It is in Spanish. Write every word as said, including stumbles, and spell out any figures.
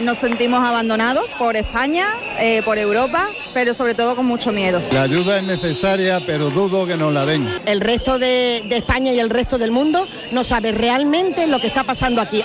nos sentimos abandonados por España, eh, por Europa, pero sobre todo con mucho miedo. La ayuda es necesaria, pero dudo que nos la den. El resto de, de España y el resto del mundo no sabe realmente lo que está pasando aquí.